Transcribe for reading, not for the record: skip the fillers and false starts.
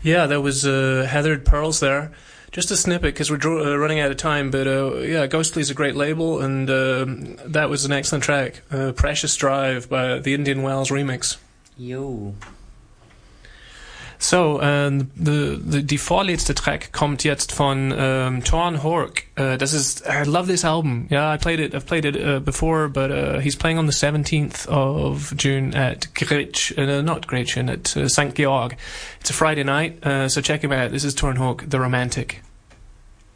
Yeah, there was Heathered Pearls there. Just a snippet because we're running out of time, but yeah, Ghostly is a great label, and that was an excellent track. Precious Drive by the Indian Wells remix. Jo. So, die vorletzte Track kommt jetzt von Torn Hork. Das ist, I love this album. Yeah, I've played it before, but he's playing on the 17th of June at not Gretchen, at St. Georg. It's a Friday night, so check him out. This is Torn Hork, The Romantic.